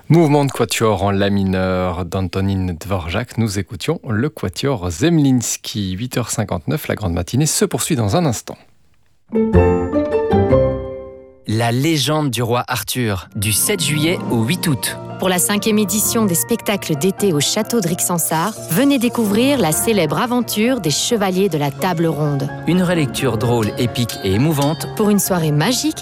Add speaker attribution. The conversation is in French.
Speaker 1: Mouvement de quatuor en la mineur d'Antonin Dvorak. Nous écoutions le quatuor Zemlinsky. 8h59, la grande matinée se poursuit dans un instant.
Speaker 2: La légende du roi Arthur, du 7 juillet au 8 août.
Speaker 3: Pour la 5e édition des spectacles d'été au château de Rixensart, venez découvrir la célèbre aventure des chevaliers de la table ronde.
Speaker 2: Une relecture drôle, épique et émouvante
Speaker 3: Pour une soirée magique